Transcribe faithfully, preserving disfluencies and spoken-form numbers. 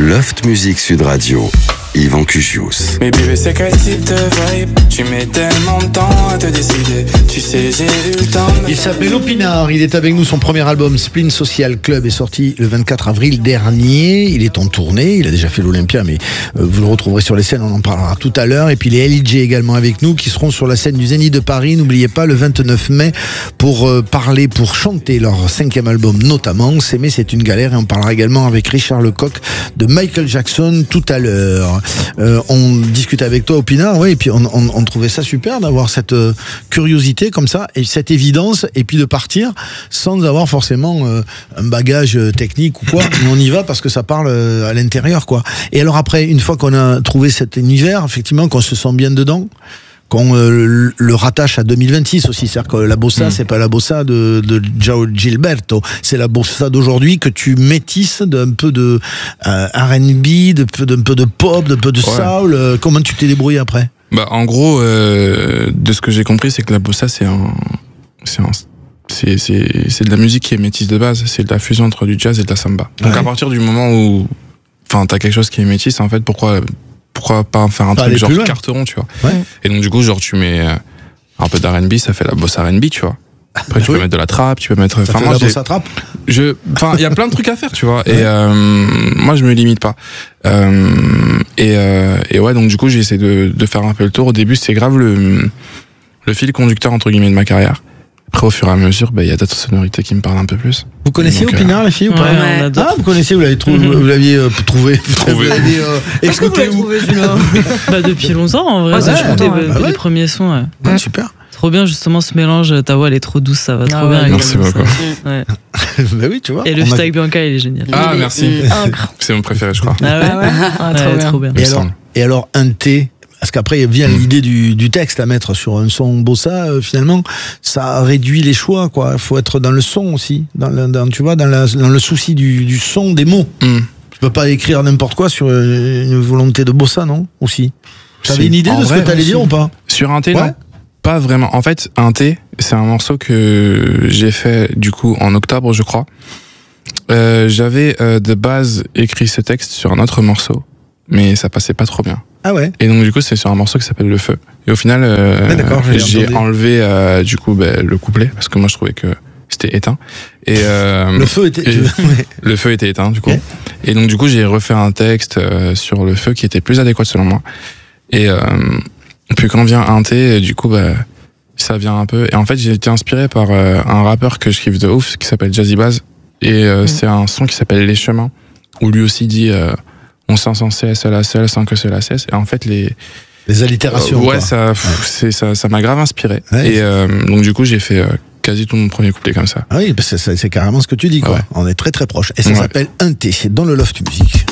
Loft Music Sud Radio. Yvan Cugius. Mais bébé, c'est quel type de vibe? Tu mets tellement de temps à te décider. Tu sais, j'ai eu le temps. Il s'appelle Opinard. Il est avec nous. Son premier album Spleen Social Club est sorti le vingt-quatre avril dernier. Il est en tournée. Il a déjà fait l'Olympia, mais euh, vous le retrouverez sur les scènes. On en parlera tout à l'heure. Et puis les L I J également avec nous, qui seront sur la scène du Zénith de Paris. N'oubliez pas, le vingt-neuf mai, pour euh, parler, pour chanter leur cinquième album, notamment. S'aimer, c'est une galère. Et on parlera également avec Richard Lecoq de Michael Jackson tout à l'heure. Euh, on discutait avec toi, Opinard, ouais, et puis on, on, on trouvait ça super d'avoir cette euh, curiosité comme ça et cette évidence, et puis de partir sans avoir forcément euh, un bagage technique ou quoi, mais on y va parce que ça parle euh, à l'intérieur, quoi. Et alors après, une fois qu'on a trouvé cet univers, effectivement, qu'on se sent bien dedans, qu'on euh, le rattache à deux mille vingt-six aussi, c'est-à-dire que la bossa, mmh. c'est pas la bossa de, de João Gilberto, c'est la bossa d'aujourd'hui que tu métisses d'un peu de euh, R and B, d'un peu, peu de pop, d'un peu de ouais. soul. Euh, comment tu t'es débrouillé après? Bah, en gros, euh, de ce que j'ai compris, c'est que la bossa, c'est un, c'est un, c'est, c'est, c'est de la musique qui est métisse de base, c'est de la fusion entre du jazz et de la samba. Donc ouais. à partir du moment où, enfin, t'as quelque chose qui est métisse, en fait, pourquoi pourquoi pas faire un pas truc genre carteron, tu vois. Ouais. Et donc du coup, genre tu mets un peu d'R and B, ça fait la bossa R and B, tu vois. Après tu oui. peux mettre de la trappe, tu peux mettre ça fait moi, la bossa trappe. Je enfin, il y a plein de trucs à faire, tu vois. Ouais. Et euh, moi je me limite pas. Euh, et euh, et ouais, donc du coup, j'ai essayé de de faire un peu le tour. Au début, c'était grave le le fil conducteur entre guillemets de ma carrière. Après, au fur et à mesure, bah, il y a d'autres sonorités qui me parlent un peu plus. Vous connaissiez donc, Opinard, euh... les filles, ou pas? Ouais, ah, vous connaissez, vous l'avez trouvé, mm-hmm. vous l'aviez euh, trouvé, trouvé. Vous l'aviez euh, écouté où? Bah, depuis longtemps, en vrai. Ah, j'ai écouté bah, ouais. les premiers sons. Ouais. Ouais, super. Trop bien, justement, ce mélange. Ta voix, elle est trop douce, ça va ah, trop ouais, bien. Merci beaucoup. Ouais. Bah oui, tu vois. Et le feat a... avec Bianca, il est génial. Ah, merci. C'est mon préféré, je crois. Ah ouais, ouais. Ah, trop, ouais, bien. trop bien. Et alors, et alors, un thé. Parce qu'après vient mmh. l'idée du, du texte à mettre sur un son bossa, euh, finalement, ça réduit les choix, quoi. Il faut être dans le son aussi, dans, le, dans tu vois, dans, la, dans le souci du, du son, des mots. Mmh. Tu peux pas écrire n'importe quoi sur une volonté de bossa, non? Aussi. T'avais une idée en de vrai, ce que t'allais dire ou pas? Sur un thé, ouais. non. Pas vraiment. En fait, un thé, c'est un morceau que j'ai fait du coup en octobre, je crois. Euh, j'avais euh, de base écrit ce texte sur un autre morceau, mais ça passait pas trop bien. Ah ouais. Et donc du coup c'est sur un morceau qui s'appelle Le Feu. Et au final euh, ouais, j'ai enlevé euh, du coup bah, le couplet parce que moi je trouvais que c'était éteint. Et euh, le feu était. Et, le feu était éteint du coup. Okay. Et donc du coup j'ai refait un texte euh, sur le feu qui était plus adéquat selon moi. Et euh, puis quand vient un thé, du coup bah ça vient un peu. Et en fait j'ai été inspiré par euh, un rappeur que je kiffe de ouf qui s'appelle Jazzy Bass. Et euh, mmh. c'est un son qui s'appelle Les Chemins où lui aussi dit euh, on sent sans cesse, seul à seul, sans que cela cesse. Et en fait, les... Les allitérations. Euh, ouais, ça, pff, ouais. C'est, ça, ça m'a grave inspiré. Ouais, et euh, donc, du coup, j'ai fait euh, quasi tout mon premier couplet comme ça. Ah oui, c'est, c'est, c'est carrément ce que tu dis, quoi. Ouais. On est très très proches. Et ça ouais. s'appelle Un thé, dans le Loft Music.